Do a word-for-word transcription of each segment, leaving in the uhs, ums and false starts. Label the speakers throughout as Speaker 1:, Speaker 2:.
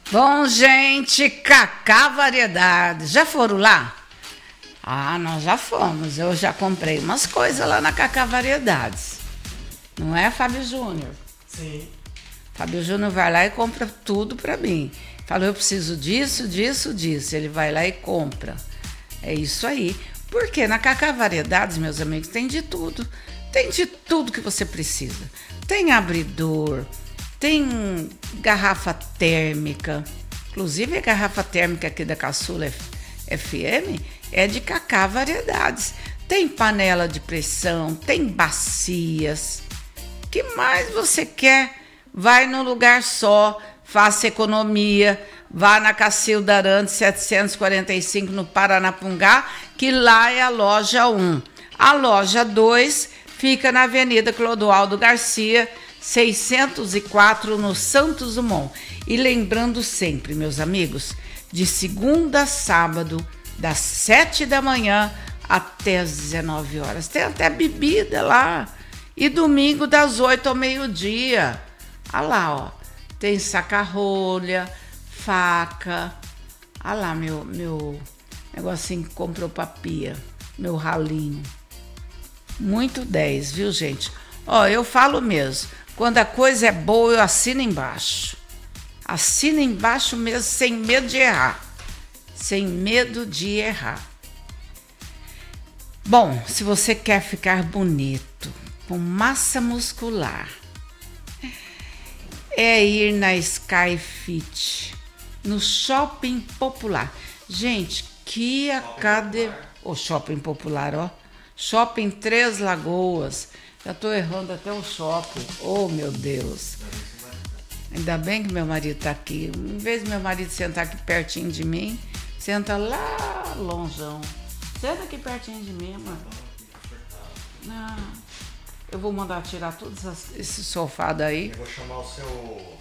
Speaker 1: Bom, gente, Cacá Variedades. Já foram lá? Ah, nós já fomos. Eu já comprei umas coisas lá na Cacá Variedades. Não é, Fábio Júnior?
Speaker 2: Sim.
Speaker 1: Fábio Júnior vai lá e compra tudo pra mim. Fala, eu preciso disso, disso, disso. Ele vai lá e compra. É isso aí. Porque na Cacá Variedades, meus amigos, tem de tudo. Tem de tudo que você precisa. Tem abridor, tem garrafa térmica. Inclusive, a garrafa térmica aqui da Caçula F M é de Cacá Variedades. Tem panela de pressão, tem bacias. O que mais você quer? Vai num lugar só, faça economia. Vá na Cacilda Arantes setecentos e quarenta e cinco no Paranapungá, que lá é a loja um. A loja dois fica na Avenida Clodoaldo Garcia, seiscentos e quatro, no Santos Dumont. E lembrando sempre, meus amigos, de segunda a sábado, das sete da manhã até as dezenove horas. Tem até bebida lá. E domingo, das oito ao meio-dia. Olha lá, ó. Tem saca-rolha, faca. Olha lá, meu, meu negocinho que comprou pra pia. Meu ralinho. Muito dez, viu, gente? Ó, eu falo mesmo. Quando a coisa é boa, eu assino embaixo. Assina embaixo mesmo, sem medo de errar. Sem medo de errar. Bom, se você quer ficar bonito, com massa muscular, é ir na Sky Fit, no Shopping Popular. Gente, que academia... O Shopping Popular, ó. Shopping Três Lagoas. Já tô errando até o shopping. Oh, meu Deus. Ainda bem que meu marido tá aqui. Em vez de meu marido sentar aqui pertinho de mim, senta lá longeão. Senta aqui pertinho de mim, mano. Ah, eu vou mandar tirar todos esse sofá daí.
Speaker 2: Eu vou chamar o seu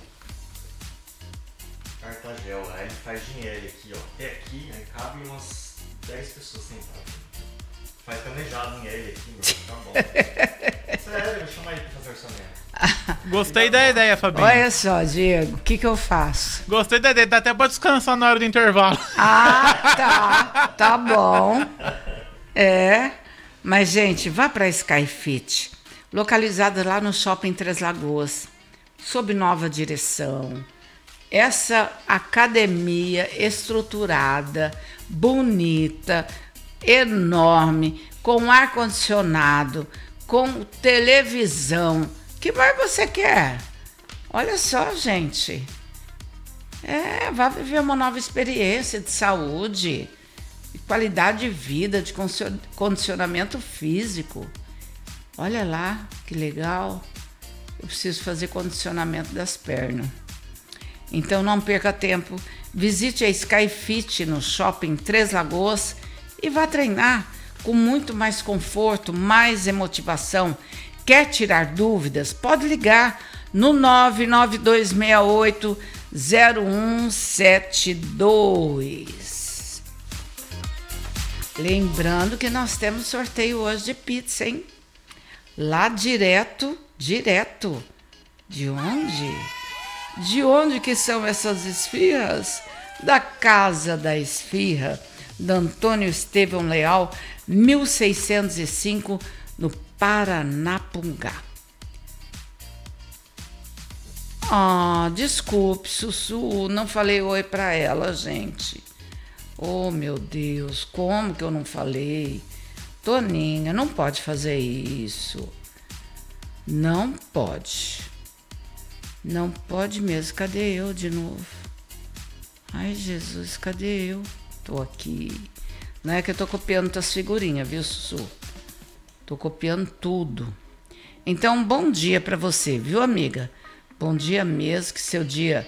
Speaker 2: Cartagel, aí ele faz dinheiro aqui, ó. Até aqui, aí cabe umas dez pessoas sentadas. Faz planejado em ele aqui, meu. Tá bom. Sério, eu vou chamar ele pra fazer orçamento.
Speaker 3: Gostei da ideia, Fabinho.
Speaker 1: Olha só, Diego, o que que eu faço?
Speaker 3: Gostei da ideia, dá até pra descansar na hora do intervalo.
Speaker 1: Ah, tá, tá bom. É, mas gente, vá pra Sky Fit, localizada lá no Shopping Três Lagoas, sob nova direção. Essa academia estruturada, bonita, enorme, com ar-condicionado, com televisão. O que mais você quer? Olha só, gente. É, vá viver uma nova experiência de saúde, de qualidade de vida, de condicionamento físico. Olha lá, que legal. Eu preciso fazer condicionamento das pernas. Então não perca tempo. Visite a Sky Fit no Shopping Três Lagoas e vá treinar com muito mais conforto, mais motivação. Quer tirar dúvidas? Pode ligar no nove nove dois seis oito zero um sete dois. Lembrando que nós temos sorteio hoje de pizza, hein? Lá direto, direto. De onde? De onde que são essas esfirras? Da Casa da Esfirra, da Antônio Estevão Leal, mil seiscentos e cinco, no Paranapungá. Ah, desculpe, Sussu, não falei oi pra ela, gente. Oh, meu Deus, como que eu não falei? Toninha, não pode fazer isso. Não pode. Não pode mesmo. Cadê eu de novo? Ai, Jesus, cadê eu? Tô aqui. Não é que eu tô copiando tuas figurinhas, viu, Sussu? Tô copiando tudo. Então, bom dia pra você, viu, amiga? Bom dia mesmo, que seu dia